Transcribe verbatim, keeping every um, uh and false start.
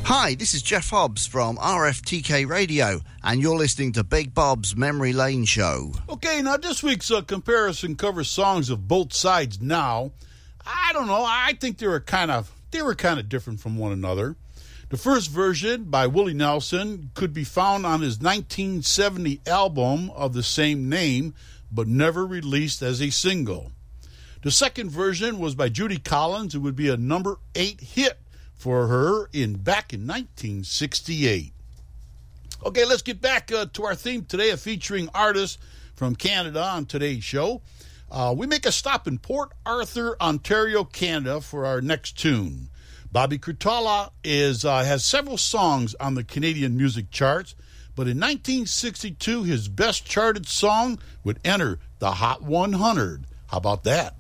Hi, this is Jeff Hobbs from R F T K Radio, and you're listening to Big Bob's Memory Lane Show. Okay, now this week's uh, comparison covers songs of both sides now. I don't know, I think they were kind of they were kind of different from one another. The first version by Willie Nelson could be found on his nineteen seventy album of the same name, but never released as a single. The second version was by Judy Collins. It would be a number eight hit for her in back in nineteen sixty-eight. Okay, let's get back uh, to our theme today of featuring artists from Canada on today's show. Uh, we make a stop in Port Arthur, Ontario, Canada for our next tune. Bobby Kurtala is uh, has several songs on the Canadian music charts, but in nineteen sixty-two, his best charted song would enter the Hot one hundred. How about that?